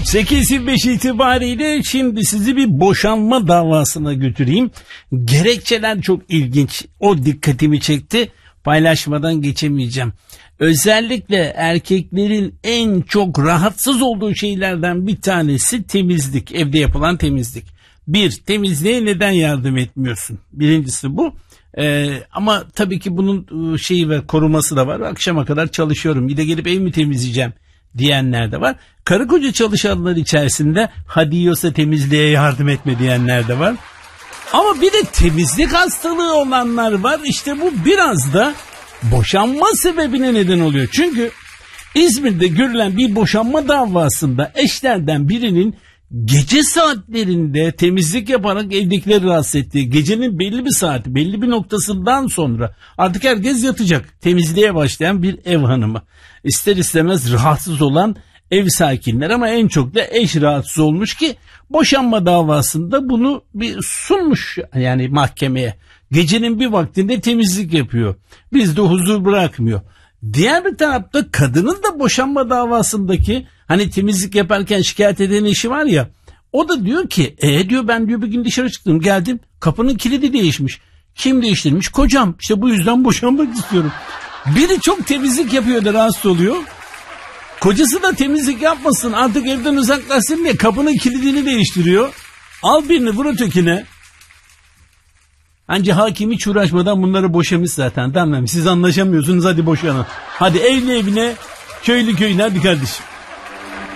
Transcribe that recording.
8.25 itibariyle şimdi sizi bir boşanma davasına götüreyim. Gerekçeler çok ilginç. O dikkatimi çekti. Paylaşmadan geçemeyeceğim. Özellikle erkeklerin en çok rahatsız olduğu şeylerden bir tanesi temizlik. Evde yapılan temizlik. Temizliğe neden yardım etmiyorsun? Birincisi bu. Ama tabii ki bunun şeyi ve koruması da var. Akşama kadar çalışıyorum. Bir de gelip ev mi temizleyeceğim diyenler de var. Karı koca çalışanlar içerisinde hadi yiyorsa temizliğe yardım etme diyenler de var. Ama bir de temizlik hastalığı olanlar var. İşte bu biraz da boşanma sebebine neden oluyor. Çünkü İzmir'de görülen bir boşanma davasında eşlerden birinin gece saatlerinde temizlik yaparak evdekileri rahatsız ettiği, gecenin belli bir saati, belli bir noktasından sonra artık herkes yatacak, temizliğe başlayan bir ev hanımı. İster istemez rahatsız olan ev sakinler ama en çok da eş rahatsız olmuş ki boşanma davasında bunu bir sunmuş yani mahkemeye. Gecenin bir vaktinde temizlik yapıyor. Bizde huzur bırakmıyor. Diğer bir tarafta kadının da boşanma davasındaki hani temizlik yaparken şikayet eden eşi var ya, o da diyor ki diyor ben diyor bir gün dışarı çıktım geldim kapının kilidi değişmiş. Kim değiştirmiş? Kocam. İşte bu yüzden boşanmak istiyorum. Biri çok temizlik yapıyor da rahatsız oluyor. Kocası da temizlik yapmasın artık evden uzaklaşsın diye kapının kilidini değiştiriyor. Al birini vur ötekine. Anca hakim hiç uğraşmadan bunları boşamış zaten. Tamam siz anlaşamıyorsunuz hadi boşanın. Hadi evli evine köylü köyüne hadi kardeşim.